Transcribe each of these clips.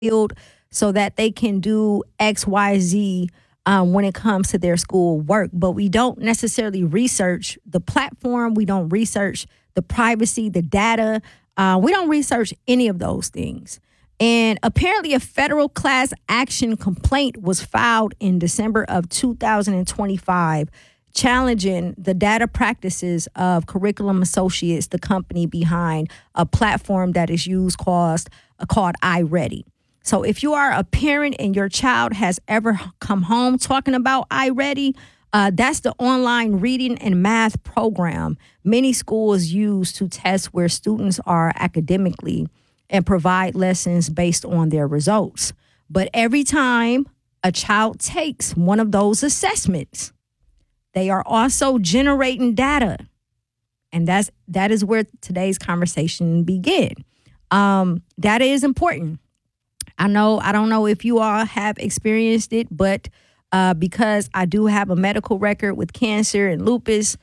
field so that they can do XYZ when it comes to their school work. But we don't necessarily research the platform. We don't research the privacy, the data. We don't research any of those things. And apparently, a federal class action complaint was filed in December of 2025, challenging the data practices of Curriculum Associates, the company behind a platform that is used called iReady. So if you are a parent and your child has ever come home talking about iReady, that's the online reading and math program many schools use to test where students are academically and provide lessons based on their results. But every time a child takes one of those assessments, they are also generating data. And that is where today's conversation begin. Data is important. I don't know if you all have experienced it, but because I do have a medical record with cancer and lupus,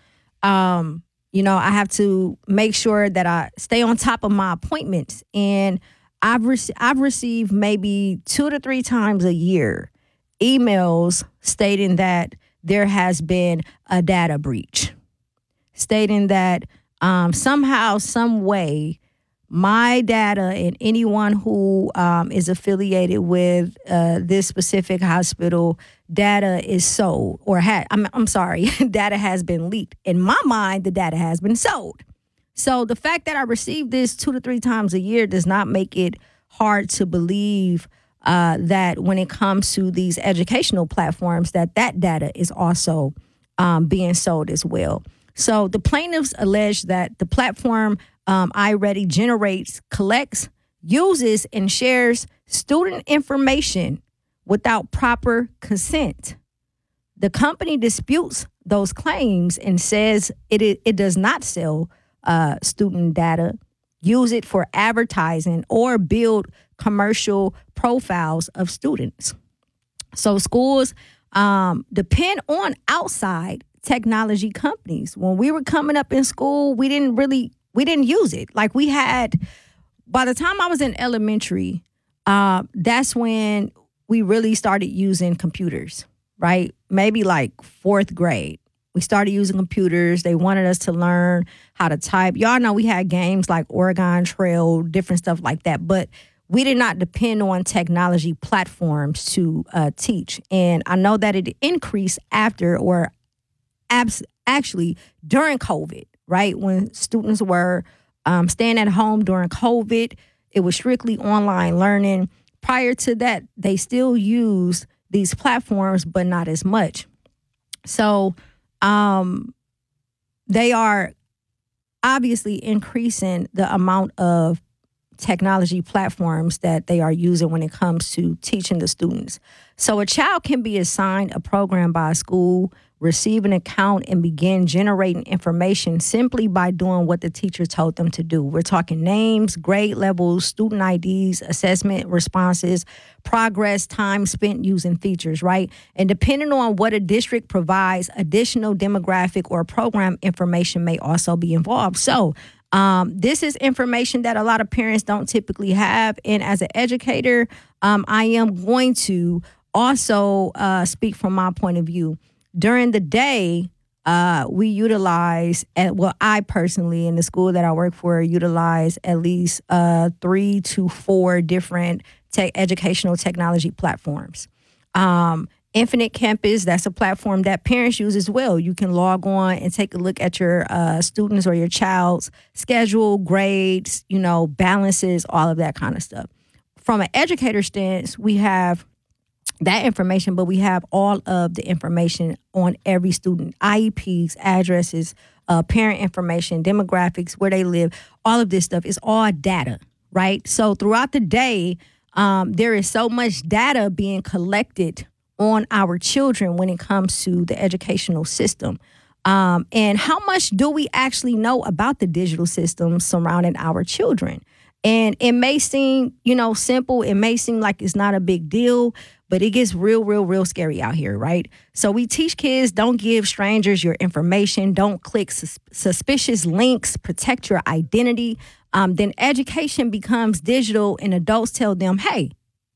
I have to make sure that I stay on top of my appointments. And I've received maybe 2 to 3 times a year emails stating that there has been a data breach, stating that somehow, some way, my data and anyone who is affiliated with this specific hospital, data is sold or data has been leaked. In my mind, the data has been sold. So the fact that I receive this 2 to 3 times a year does not make it hard to believe that when it comes to these educational platforms, that data is also being sold as well. So the plaintiffs allege that the platform iReady generates, collects, uses, and shares student information without proper consent. The company disputes those claims and says it does not sell student data, use it for advertising, or build commercial profiles of students. So schools depend on outside technology companies. When we were coming up in school, we didn't use it. Like by the time I was in elementary, that's when we really started using computers, right? Maybe like 4th grade. We started using computers. They wanted us to learn how to type. Y'all know we had games like Oregon Trail, different stuff like that, but we did not depend on technology platforms to teach. And I know that it increased after or actually during COVID, right? When students were staying at home during COVID, it was strictly online learning. Prior to that, they still used these platforms, but not as much. So they are obviously increasing the amount of technology platforms that they are using when it comes to teaching the students. So a child can be assigned a program by a school, receive an account, and begin generating information simply by doing what the teacher told them to do. We're talking names, grade levels, student IDs, assessment responses, progress, time spent using features, right? And depending on what a district provides, additional demographic or program information may also be involved. So this is information that a lot of parents don't typically have. And as an educator, I am going to also speak from my point of view. During the day, we utilize, I personally, in the school that I work for, utilize at least 3 to 4 different educational technology platforms. Infinite Campus, that's a platform that parents use as well. You can log on and take a look at your students or your child's schedule, grades, balances, all of that kind of stuff. From an educator stance, we have that information, but we have all of the information on every student, IEPs, addresses, parent information, demographics, where they live. All of this stuff is all data, right? So throughout the day, there is so much data being collected on our children when it comes to the educational system. And how much do we actually know about the digital systems surrounding our children? And it may seem, simple. It may seem like it's not a big deal, but it gets real scary out here, right? So we teach kids, don't give strangers your information. Don't click suspicious links. Protect your identity. Then education becomes digital and adults tell them, hey,